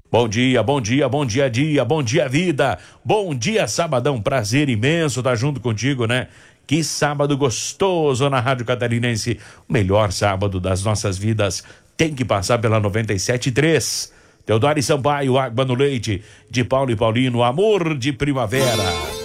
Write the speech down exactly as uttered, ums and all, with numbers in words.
Bom dia, bom dia, bom dia, dia, bom dia, vida. Bom dia, sabadão, prazer imenso estar junto contigo, né? Que sábado gostoso na Rádio Catarinense. O melhor sábado das nossas vidas tem que passar pela noventa e sete e três. Teodoro Sampaio, Água no Leite, de Paulo e Paulino, Amor de Primavera.